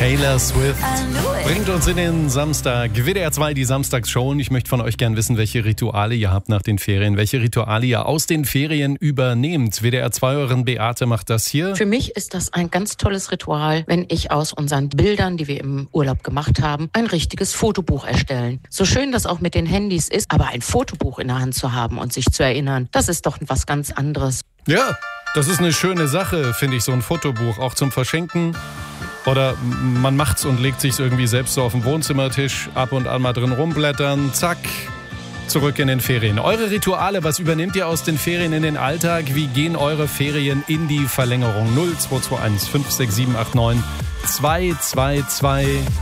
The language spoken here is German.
Taylor Swift bringt uns in den Samstag. WDR 2, die Samstagsshow. Und ich möchte von euch gern wissen, welche Rituale ihr habt nach den Ferien. Welche Rituale ihr aus den Ferien übernehmt. WDR 2-Euren Beate macht das hier. Für mich ist das ein ganz tolles Ritual, wenn ich aus unseren Bildern, die wir im Urlaub gemacht haben, ein richtiges Fotobuch erstellen. So schön das auch mit den Handys ist, aber ein Fotobuch in der Hand zu haben und sich zu erinnern, das ist doch was ganz anderes. Ja, das ist eine schöne Sache, finde ich, so ein Fotobuch. Auch zum Verschenken. Oder man macht's und legt sich's irgendwie selbst so auf den Wohnzimmertisch, ab und an mal drin rumblättern, zack, zurück in den Ferien. Eure Rituale, was übernehmt ihr aus den Ferien in den Alltag? Wie gehen eure Ferien in die Verlängerung? 0221 56789 222